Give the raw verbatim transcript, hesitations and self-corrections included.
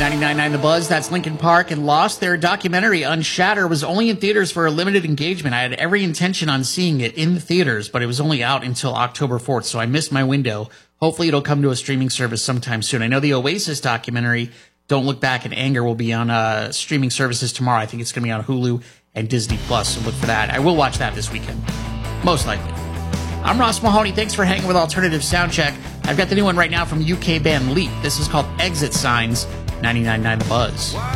ninety-nine point nine The Buzz. That's Linkin Park and Lost. Their documentary, Unshatter, was only in theaters for a limited engagement. I had every intention on seeing it in the theaters, but it was only out until October fourth, so I missed my window. Hopefully it'll come to a streaming service sometime soon. I know the Oasis documentary, Don't Look Back in Anger, will be on uh, streaming services tomorrow. I think it's going to be on Hulu and Disney Plus, so look for that. I will watch that this weekend, most likely. I'm Ross Mahoney. Thanks for hanging with Alternative Soundcheck. I've got the new one right now from U K band Leap. This is called Exit Signs, ninety-nine point nine The Buzz.